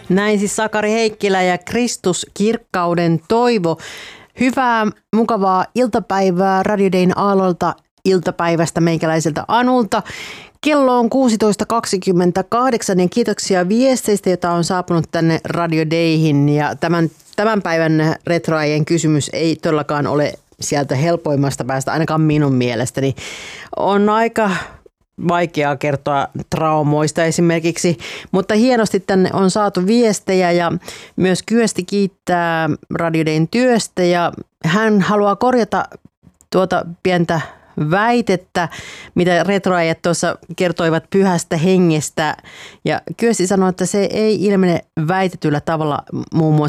Näin siis Sakari Heikkilä ja Kristus Kirkkauden toivo. Hyvää, mukavaa iltapäivää Radio Dayn aallolta iltapäivästä meikäläiseltä Anulta. Kello on 16.28 ja kiitoksia viesteistä, joita on saapunut tänne Radio Dayhin. Ja tämän päivän retroajien kysymys ei todellakaan ole sieltä helpoimmasta päästä, ainakaan minun mielestäni. On aika vaikeaa kertoa traumoista esimerkiksi, mutta hienosti tänne on saatu viestejä ja myös Kyösti kiittää Radio Dayn työstä ja hän haluaa korjata tuota pientä väitettä, mitä retroajat tuossa kertoivat pyhästä hengestä ja Kyösti sanoi, että se ei ilmene väitetyllä tavalla muun muassa